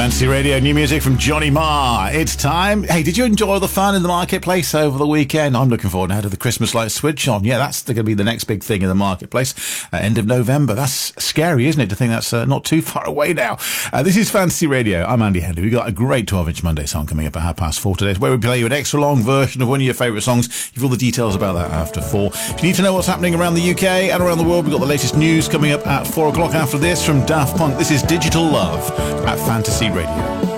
Fantasy Radio, new music from Johnny Marr. It's time. Hey, did you enjoy the fun in the marketplace over the weekend? I'm looking forward now to the Christmas lights switch on. Yeah, that's going to be the next big thing in the marketplace. End of November. That's scary, isn't it, to think that's not too far away now. This is Fantasy Radio. I'm Andy Henry. We've got a great 12-inch Monday song coming up at 4:30 today, where we play you an extra long version of one of your favourite songs. You've all the details about that after 4. If you need to know what's happening around the UK and around the world, we've got the latest news coming up at 4 o'clock after this from Daft Punk. This is Digital Love at Fantasy Radio.